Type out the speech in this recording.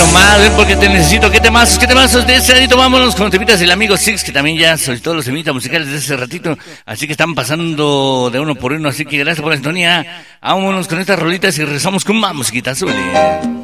nomás, ven porque te necesito. ¿Qué temazos de ese ratito? Vámonos con temitas del amigo Six, que también ya solicitó los temitas musicales de ese ratito. Así que están pasando de uno por uno. Así que gracias por la sintonía. Vámonos con estas rolitas y regresamos con más musiquita. Súbele.